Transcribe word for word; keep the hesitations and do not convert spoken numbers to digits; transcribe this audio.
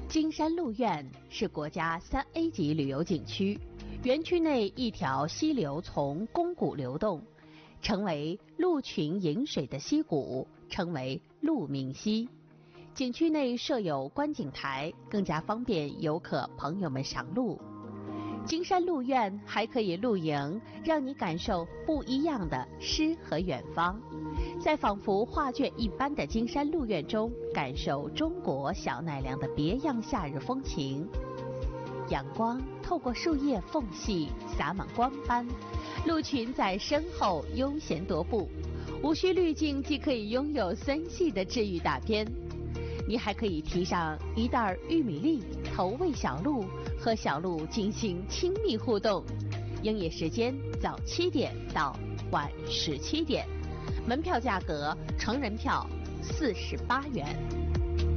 金山鹿苑是国家三 A 级旅游景区，园区内一条溪流从宫谷流动，成为鹿群饮水的溪谷，称为鹿鸣溪。景区内设有观景台，更加方便游客朋友们赏鹿。金山鹿苑还可以露营，让你感受不一样的诗和远方，在仿佛画卷一般的金山鹿苑中，感受中国小奈良的别样夏日风情。阳光透过树叶缝隙洒满光斑，鹿群在身后悠闲踱步，无需滤镜既可以拥有森系的治愈大片。你还可以提上一袋玉米粒投喂小鹿，和小鹿进行亲密互动。营业时间早七点到晚十七点，门票价格成人票四十八元。